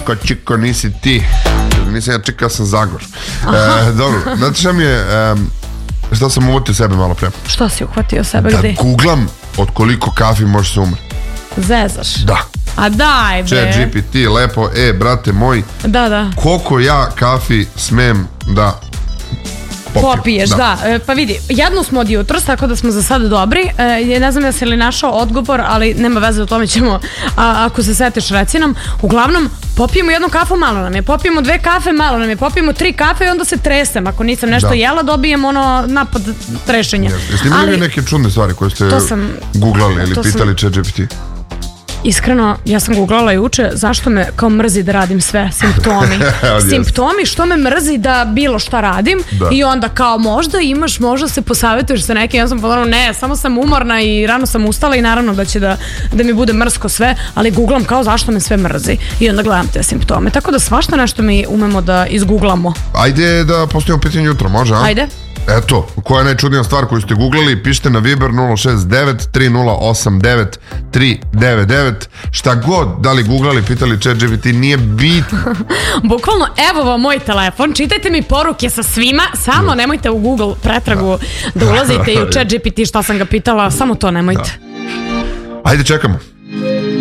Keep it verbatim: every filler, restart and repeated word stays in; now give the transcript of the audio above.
Čiko, Čiko, nisi ti. Nisam ja Čiko, ja sam Zagor. E, dobro, znate šta mi je, um, šta sam uvotio sebe malo pre? Šta si uhvatio sebe, da gde? Da googlam od koliko kafi može se umre. Zezaš? Da. A daj, be. Chat G P T, lepo, e, brate moj. Da, da. Koliko ja kafi smem da popijem. Popiješ, da. da. E, pa vidi, jednu smo od jutros, tako da smo za sada dobri. E, ne znam ja se li našao odgovor, ali nema veze, o tome ćemo, a, ako se setiš, reci nam. Uglavnom, popijemo jednu kafu, malo nam je. Popijemo dve kafe, malo nam je. Popijemo tri kafe i onda se tresem. Ako nisam nešto da. jela, dobijem ono napad trešenja. Jeste imali ali, neke čudne stvari koje ste sam, googlali ili pitali Chat G P T? Iskreno, ja sam googlala juče zašto me kao mrzi da radim sve, simptomi. Simptomi što me mrzi da bilo šta radim da. I onda kao možda imaš, možda se posavetuješ sa nekim, ja sam podala, ne, samo sam umorna i rano sam ustala i naravno da će da, da mi bude mrsko sve, ali googlam kao zašto me sve mrzi i onda gledam te simptome. Tako da svašta nešto mi umemo da izgooglamo. Ajde da postavimo pitanje jutro, može? A? Ajde. Eto, koja je najčudnija stvar koju ste googlali, pišite na Viber nula šest devet tri nula osam devet tri devet devet. Šta god, da li googlali, pitali Chat G P T, nije bitno. Bukvalno, evo vam moj telefon, čitajte mi poruke sa svima, samo nemojte u Google pretragu da, da ulazite i u Chat G P T šta sam ga pitala, samo to nemojte. Da. Ajde, čekamo.